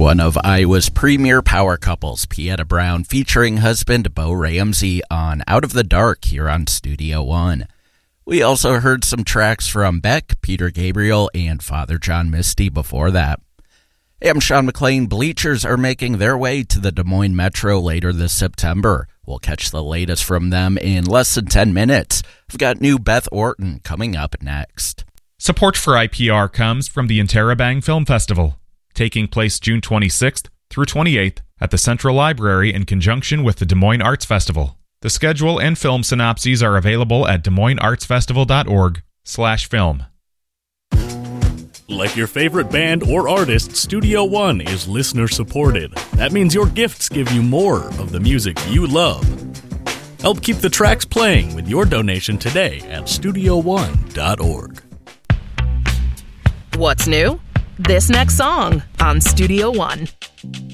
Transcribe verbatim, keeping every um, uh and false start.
One of Iowa's premier power couples, Pieta Brown, featuring husband Bo Ramsey on Out of the Dark here on Studio One. We also heard some tracks from Beck, Peter Gabriel, and Father John Misty before that. Hey, I'm Sean McLean. Bleachers are making their way to the Des Moines Metro later this September. We'll catch the latest from them in less than ten minutes. I've got new Beth Orton coming up next. Support for I P R comes from the Interrobang Film Festival, taking place June twenty-sixth through twenty-eighth at the Central Library in conjunction with the Des Moines Arts Festival. The schedule and film synopses are available at des moines arts festival dot org slash film. Like your favorite band or artist, Studio One is listener-supported. That means your gifts give you more of the music you love. Help keep the tracks playing with your donation today at studio one dot org. What's new? This next song on Studio One.